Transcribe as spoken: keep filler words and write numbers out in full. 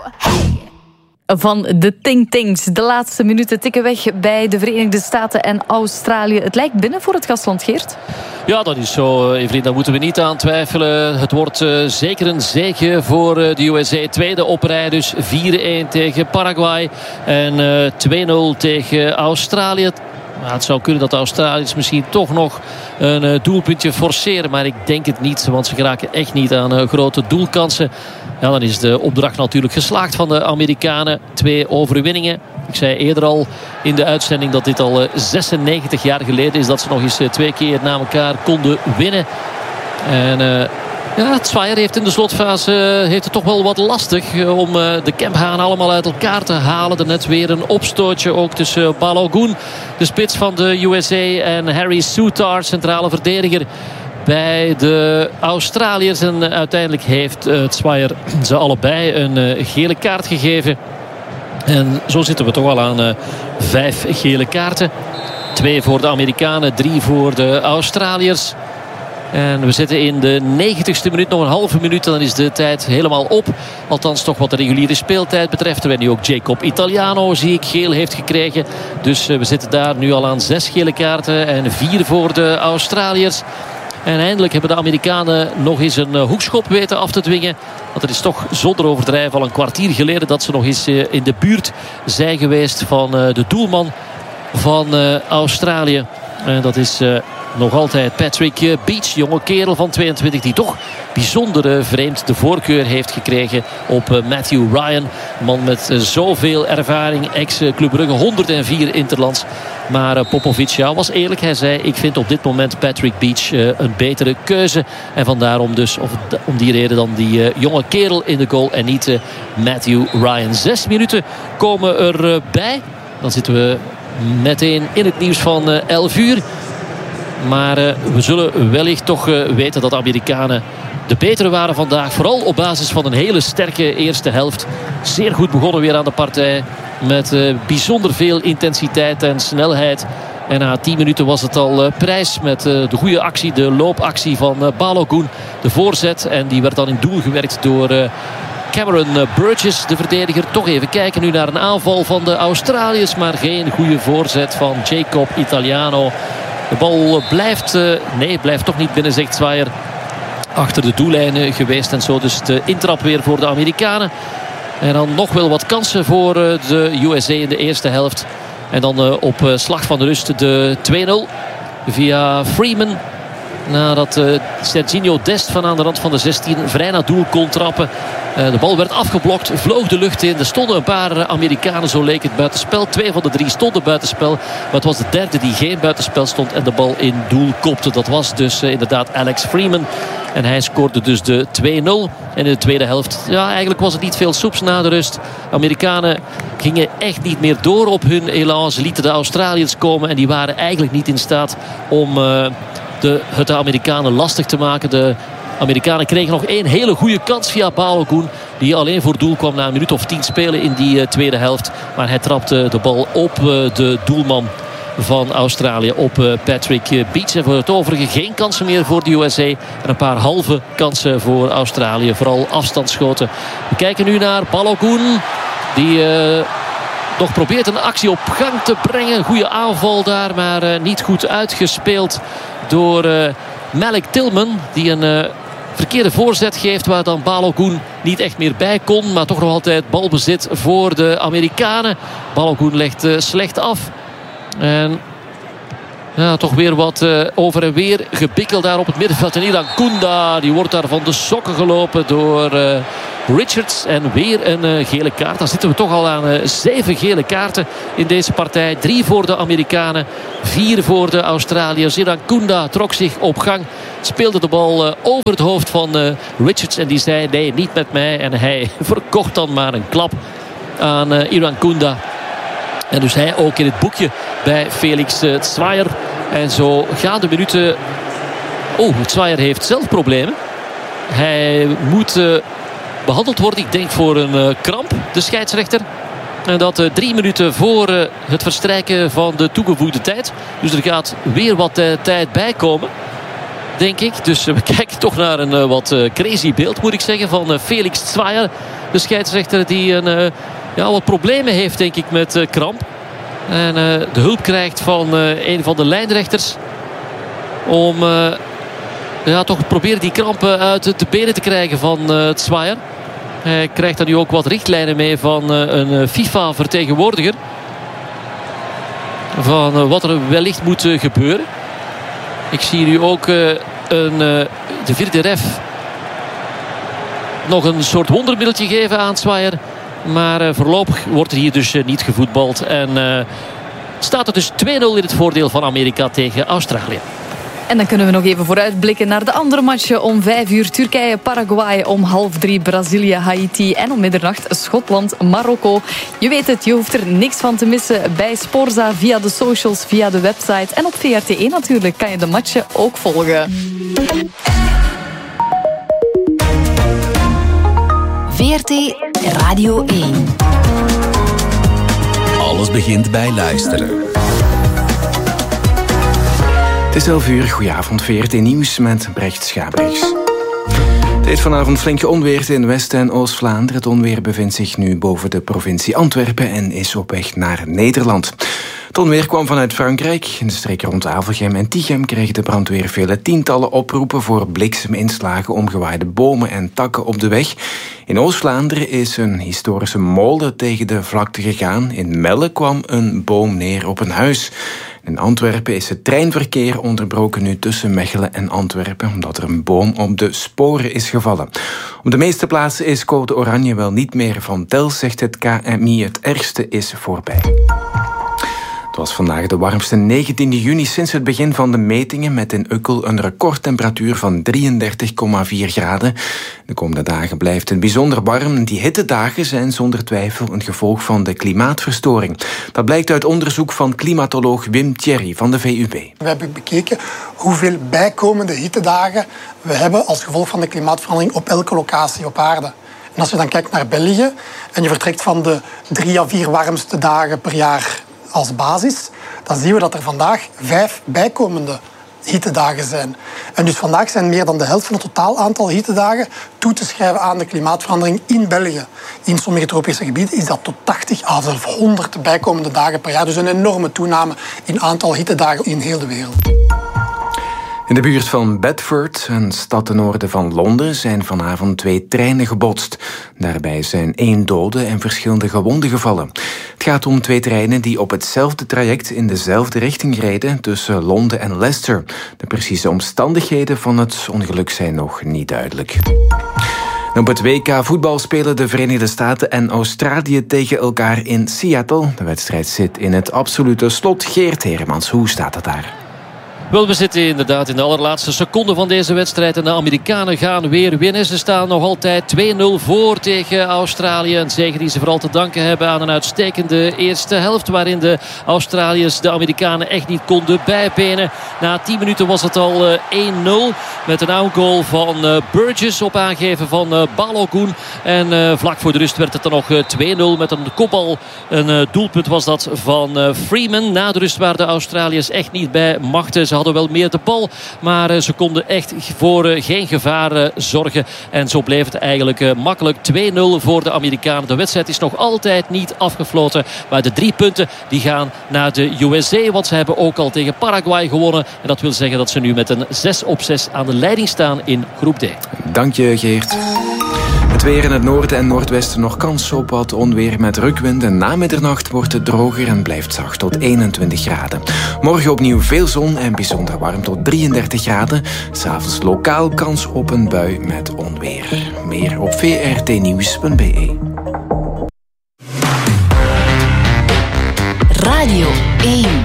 Van de Ting Tings. De laatste minuten tikken weg bij de Verenigde Staten en Australië. Het lijkt binnen voor het gastland, Geert. Ja, dat is zo, Evelien. Daar moeten we niet aan twijfelen. Het wordt uh, zeker een zege voor uh, de U S A. Tweede op rij, dus vier-een tegen Paraguay. En uh, twee nul tegen Australië. Nou, het zou kunnen dat de Australiërs misschien toch nog een uh, doelpuntje forceren. Maar ik denk het niet, want ze geraken echt niet aan uh, grote doelkansen. Ja, dan is de opdracht natuurlijk geslaagd van de Amerikanen. Twee overwinningen. Ik zei eerder al in de uitzending dat dit al uh, zesennegentig jaar geleden is dat ze nog eens uh, twee keer na elkaar konden winnen. En uh, ja, Zwaier heeft in de slotfase uh, heeft het toch wel wat lastig uh, om uh, de Kemphaan allemaal uit elkaar te halen. Er net weer een opstootje ook tussen uh, Balogun, de spits van de U S A, en Harry Souttar, centrale verdediger bij de Australiërs. En uh, uiteindelijk heeft uh, Zwaier ze allebei een uh, gele kaart gegeven. En zo zitten we toch al aan uh, vijf gele kaarten. Twee voor de Amerikanen, drie voor de Australiërs. En we zitten in de negentigste minuut, nog een halve minuut. En dan is de tijd helemaal op. Althans toch wat de reguliere speeltijd betreft. Terwijl nu ook Jacob Italiano, zie ik, geel heeft gekregen. Dus uh, we zitten daar nu al aan zes gele kaarten. En vier voor de Australiërs. En eindelijk hebben de Amerikanen nog eens een uh, hoekschop weten af te dwingen. Want het is toch zonder overdrijven al een kwartier geleden dat ze nog eens uh, in de buurt zijn geweest van uh, de doelman van uh, Australië. En dat is uh, nog altijd Patrick uh, Beach, jonge kerel van tweeëntwintig, die toch bijzonder uh, vreemd de voorkeur heeft gekregen op uh, Matthew Ryan. Een man met uh, zoveel ervaring, ex-Club Brugge, honderdvier interlands. Maar uh, Popovic, ja, was eerlijk. Hij zei, ik vind op dit moment Patrick Beach uh, een betere keuze. En vandaarom dus, of d- om die reden dan die uh, jonge kerel in de goal en niet uh, Matthew Ryan. Zes minuten komen erbij. Uh, dan zitten we meteen in het nieuws van uh, elf uur. Maar uh, we zullen wellicht toch uh, weten dat de Amerikanen de betere waren vandaag. Vooral op basis van een hele sterke eerste helft. Zeer goed begonnen weer aan de partij. Met uh, bijzonder veel intensiteit en snelheid. En na tien minuten was het al uh, prijs met uh, de goede actie. De loopactie van uh, Balogun. De voorzet. En die werd dan in doel gewerkt door Uh, Cameron Burgess, de verdediger. Toch even kijken nu naar een aanval van de Australiërs. Maar geen goede voorzet van Jacob Italiano. De bal blijft, uh, nee, blijft toch niet binnen, zegt Zwaier. Achter de doellijnen geweest en zo. Dus de intrap weer voor de Amerikanen. En dan nog wel wat kansen voor uh, de U S A in de eerste helft. En dan uh, op uh, slag van de rust de twee nul via Freeman. Nadat uh, Serginho Dest van aan de rand van de zestien vrij naar doel kon trappen. Uh, de bal werd afgeblokt, vloog de lucht in. Er stonden een paar uh, Amerikanen, zo leek het, buitenspel. Twee van de drie stonden buitenspel. Maar het was de derde die geen buitenspel stond en de bal in doel kopte. Dat was dus uh, inderdaad Alex Freeman. En hij scoorde dus de twee nul. En in de tweede helft, ja, eigenlijk was het niet veel soeps na de rust. Amerikanen gingen echt niet meer door op hun elan. Ze lieten de Australiërs komen en die waren eigenlijk niet in staat om Uh, De, het de Amerikanen lastig te maken. De Amerikanen kregen nog één hele goede kans via Balogun, die alleen voor doel kwam na een minuut of tien spelen in die uh, tweede helft. Maar hij trapte de bal op uh, de doelman van Australië, op uh, Patrick uh, Beach. En voor het overige geen kansen meer voor de U S A. En een paar halve kansen voor Australië. Vooral afstandsschoten. We kijken nu naar Balogun, die Uh, nog probeert een actie op gang te brengen. Goede aanval daar, maar uh, niet goed uitgespeeld door uh, Malik Tillman. Die een uh, verkeerde voorzet geeft waar dan Balogun niet echt meer bij kon. Maar toch nog altijd balbezit voor de Amerikanen. Balogun legt uh, slecht af. En ja, toch weer wat uh, over en weer gebikkel daar op het middenveld. En Iran Kunda, die wordt daar van de sokken gelopen door Uh, Richards. En weer een uh, gele kaart. Dan zitten we toch al aan uh, zeven gele kaarten in deze partij. Drie voor de Amerikanen, vier voor de Australiërs. Iran Kunda trok zich op gang. Speelde de bal uh, over het hoofd van uh, Richards. En die zei nee, niet met mij. En hij verkocht dan maar een klap aan uh, Iran Kunda. En dus hij ook in het boekje bij Felix uh, Zwaier. En zo gaan de minuten. Oh, Zwaier heeft zelf problemen. Hij moet Uh, behandeld wordt, ik denk voor een uh, kramp, de scheidsrechter. En dat uh, drie minuten voor uh, het verstrijken van de toegevoegde tijd. Dus er gaat weer wat uh, tijd bij komen, denk ik. Dus uh, we kijken toch naar een uh, wat uh, crazy beeld, moet ik zeggen, van uh, Felix Zwaier. De scheidsrechter die een, uh, ja, wat problemen heeft, denk ik, met uh, kramp. En uh, de hulp krijgt van uh, een van de lijnrechters. Om uh, ja, toch proberen die krampen uit de benen te krijgen van uh, Zwayer. Hij krijgt dan nu ook wat richtlijnen mee van uh, een FIFA-vertegenwoordiger. Van uh, wat er wellicht moet uh, gebeuren. Ik zie nu ook uh, een, uh, de vierde ref nog een soort wondermiddeltje geven aan Zwayer. Maar uh, voorlopig wordt er hier dus uh, niet gevoetbald. En uh, staat er dus twee nul in het voordeel van Amerika tegen Australië. En dan kunnen we nog even vooruitblikken naar de andere matchen. Om vijf uur Turkije, Paraguay. Om half drie Brazilië, Haiti. En om middernacht Schotland, Marokko. Je weet het, je hoeft er niks van te missen. Bij Sporza, via de socials, via de website. En op V R T één natuurlijk kan je de matchen ook volgen. V R T Radio één. Alles begint bij luisteren. Het is elf uur, goedenavond, V R T Nieuws met Brecht Schabriks. Het heeft vanavond flink onweer in West- en Oost-Vlaanderen. Het onweer bevindt zich nu boven de provincie Antwerpen en is op weg naar Nederland. Het onweer kwam vanuit Frankrijk. In de streek rond Avelgem en Tichem kreeg de brandweer vele tientallen oproepen voor blikseminslagen, omgewaaide bomen en takken op de weg. In Oost-Vlaanderen is een historische molen tegen de vlakte gegaan. In Melle kwam een boom neer op een huis. In Antwerpen is het treinverkeer onderbroken nu tussen Mechelen en Antwerpen, omdat er een boom op de sporen is gevallen. Op de meeste plaatsen is code oranje wel niet meer van tel, zegt het K M I. Het ergste is voorbij. Het was vandaag de warmste negentiende juni sinds het begin van de metingen, met in Ukkel een recordtemperatuur van drieëndertig komma vier graden. De komende dagen blijft het bijzonder warm. Die hittedagen zijn zonder twijfel een gevolg van de klimaatverstoring. Dat blijkt uit onderzoek van klimatoloog Wim Thierry van de V U B. We hebben bekeken hoeveel bijkomende hittedagen we hebben als gevolg van de klimaatverandering op elke locatie op aarde. En als je dan kijkt naar België en je vertrekt van de drie à vier warmste dagen per jaar als basis, dan zien we dat er vandaag vijf bijkomende hittedagen zijn. En dus vandaag zijn meer dan de helft van het totaal aantal hittedagen toe te schrijven aan de klimaatverandering in België. In sommige tropische gebieden is dat tot tachtig à zelfs honderd bijkomende dagen per jaar. Dus een enorme toename in aantal hittedagen in heel de wereld. In de buurt van Bedford, een stad ten noorden van Londen, zijn vanavond twee treinen gebotst. Daarbij zijn één dode en verschillende gewonden gevallen. Het gaat om twee treinen die op hetzelfde traject in dezelfde richting reden tussen Londen en Leicester. De precieze omstandigheden van het ongeluk zijn nog niet duidelijk. Op het W K voetbal spelen de Verenigde Staten en Australië tegen elkaar in Seattle. De wedstrijd zit in het absolute slot. Geert Heremans, hoe staat het daar? Wel, we zitten inderdaad in de allerlaatste seconde van deze wedstrijd. En de Amerikanen gaan weer winnen. Ze staan nog altijd twee nul voor tegen Australië. Een zege die ze vooral te danken hebben aan een uitstekende eerste helft, waarin de Australiërs de Amerikanen echt niet konden bijbenen. Na tien minuten was het al één nul. Met een outgoal van Burgess op aangeven van Balogun. En vlak voor de rust werd het dan nog twee nul met een kopbal. Een doelpunt was dat van Freeman. Na de rust waren de Australiërs echt niet bij machten. Ze hadden wel meer de bal, maar ze konden echt voor geen gevaar zorgen. En zo bleef het eigenlijk makkelijk twee nul voor de Amerikanen. De wedstrijd is nog altijd niet afgefloten. Maar de drie punten die gaan naar de U S A. Want ze hebben ook al tegen Paraguay gewonnen. En dat wil zeggen dat ze nu met een zes op zes aan de leiding staan in groep D. Dank je, Geert. Het weer in het noorden en noordwesten nog kans op wat onweer met rukwind. En na middernacht wordt het droger en blijft zacht tot eenentwintig graden. Morgen opnieuw veel zon en bijzonder warm tot drieëndertig graden. 'S Avonds lokaal kans op een bui met onweer. Meer op v r t nieuws punt b e. Radio één.